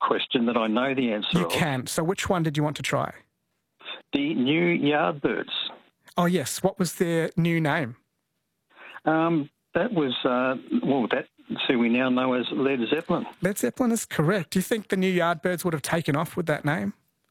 question that I know the answer You of. can. So which one did you want to try? The new Yardbirds. Oh, yes. What was their new name? That was, that's who we now know as Led Zeppelin. Led Zeppelin is correct. Do you think the new Yardbirds would have taken off with that name?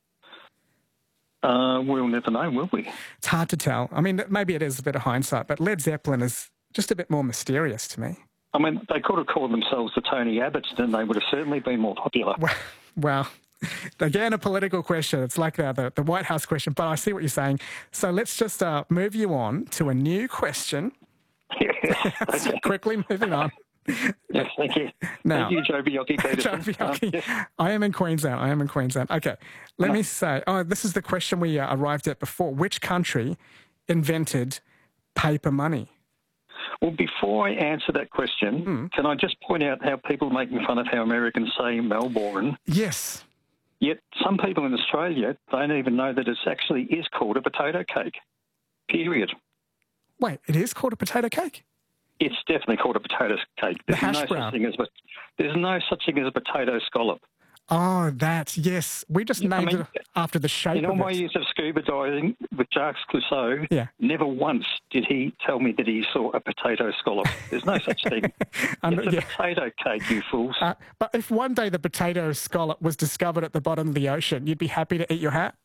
We'll never know, will we? It's hard to tell. I mean, maybe it is a bit of hindsight, but Led Zeppelin is just a bit more mysterious to me. I mean, they could have called themselves the Tony Abbotts, then they would have certainly been more popular. Well, again, a political question. It's like the White House question, but I see what you're saying. So let's just move you on to a new question. Yes. Okay. Quickly moving on. Yes, thank you. Now, thank you, Joe Biocchi. Joe Biocchi. I am in Queensland. Okay, let me say, this is the question we arrived at before. Which country invented paper money? Well, before I answer that question, can I just point out how people make fun of how Americans say Melbourne? Yes. Yet some people in Australia don't even know that it actually is called a potato cake, period. Wait, it is called a potato cake? It's definitely called a potato cake. The hash brown. There's no such thing as a potato scallop. Oh, yes. We just named it after the shape of it. In all my years of scuba diving with Jacques Clouseau, never once did he tell me that he saw a potato scallop. There's no such thing. It's a potato cake, you fools. But if one day the potato scallop was discovered at the bottom of the ocean, you'd be happy to eat your hat?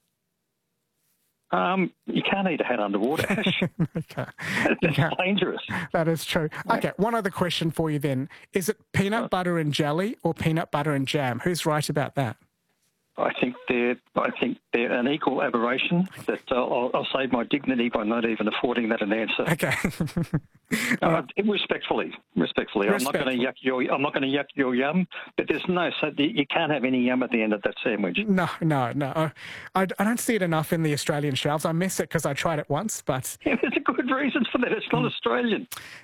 You can't eat a hat underwater, Ash. Okay. It's dangerous. That is true. Okay, one other question for you then. Is it peanut butter and jelly or peanut butter and jam? Who's right about that? I think they're an equal aberration. That I'll save my dignity by not even affording that an answer. Okay. Respectfully. I'm not going to yuck your yum. But you can't have any yum at the end of that sandwich. No. I don't see it enough in the Australian shelves. I miss it because I tried it once, but there's a good reason for that. It's not Australian.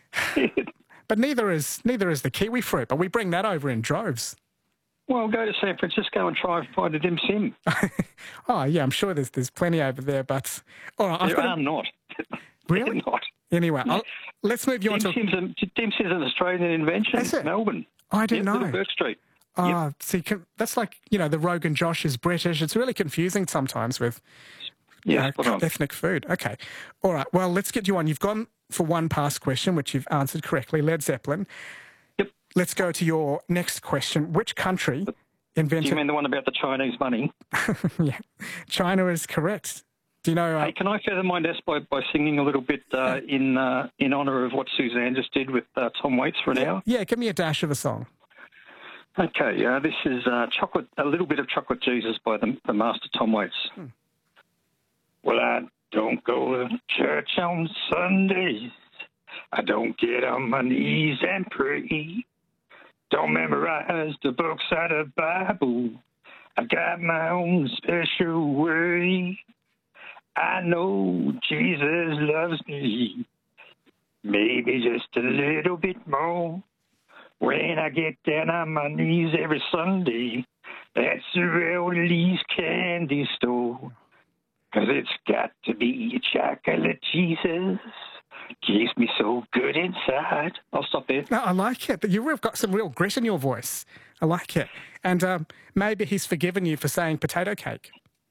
But neither is the kiwi fruit. But we bring that over in droves. Well, go to San Francisco and try and find a dim sim. Oh, yeah, I'm sure there's plenty over there, but... All right, there are not. Really? Not. Anyway, let's move you on to... Dim sim's an Australian invention. Is it? Melbourne. I didn't know. Burke Street. See, that's like, the Rogan Josh is British. It's really confusing sometimes with ethnic food. Okay. All right, well, let's get you on. You've gone for one past question, which you've answered correctly, Led Zeppelin. Let's go to your next question. Which country invented... Do you mean the one about the Chinese money? Yeah. China is correct. Do you know... Hey, can I feather my nest by singing a little bit in honour of what Suzanne just did with Tom Waits for an hour? Yeah, give me a dash of a song. Okay, this is a little bit of Chocolate Jesus by the master Tom Waits. Well, I don't go to church on Sundays. I don't get on my knees and pray. Don't memorize the books out of the Bible. I got my own special way. I know Jesus loves me, maybe just a little bit more. When I get down on my knees every Sunday, that's the Rowley's candy store. 'Cause it's got to be chocolate Jesus. Keeps me so good inside. I'll stop there. No, I like it. You've got some real grit in your voice. I like it. And maybe he's forgiven you for saying potato cake.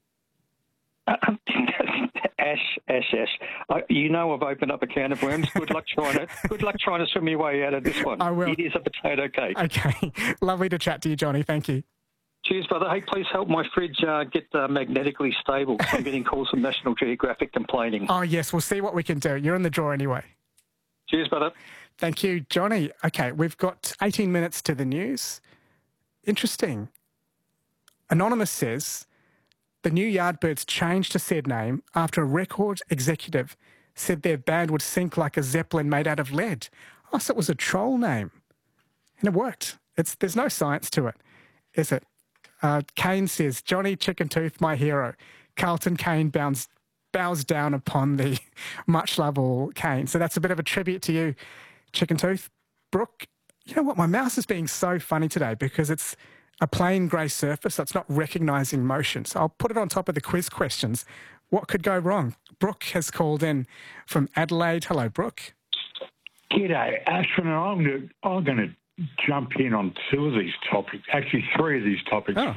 Ash. I've opened up a can of worms. Good luck trying to swim your way out of this one. I will. It is a potato cake. Okay. Lovely to chat to you, Johnny. Thank you. Cheers, brother. Hey, please help my fridge get magnetically stable. I'm getting calls from National Geographic complaining. Oh, yes. We'll see what we can do. You're in the draw anyway. Cheers, brother. Thank you, Johnny. Okay, we've got 18 minutes to the news. Interesting. Anonymous says the new Yardbirds changed to said name after a record executive said their band would sink like a Zeppelin made out of lead. Oh, so it was a troll name. And it worked. There's no science to it, is it? Kane says, Johnny Chicken Tooth, my hero. Carlton Kane bows down upon the much loved Kane. So that's a bit of a tribute to you, Chicken Tooth. Brooke, you know what? My mouse is being so funny today because it's a plain grey surface that's not recognising motion. So I'll put it on top of the quiz questions. What could go wrong? Brooke has called in from Adelaide. Hello, Brooke. G'day, Ashwin. I'm going to jump in on two of these topics, actually three of these topics. Oh.